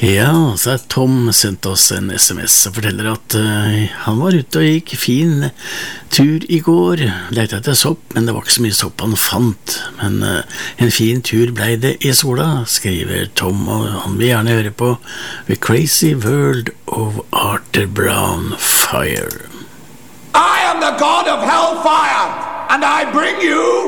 Ja, så Tom sendt oss en SMS og forteller at han var ute og gikk fin tur i går, lette etter sopp, men det var ikke så mye sopp han fant, men en fin tur ble det i sola, skriver Tom, og han vil gjerne høre på The Crazy World of Arthur Brown Fire. I am the god of hellfire, and I bring you